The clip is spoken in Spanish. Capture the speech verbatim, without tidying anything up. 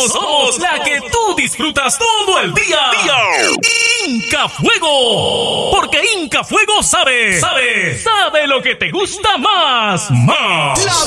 somos, somos la que tú disfrutas todo el día. Inca Fuego. Porque Inca Fuego sabe, sabe, sabe lo que te gusta más. Más.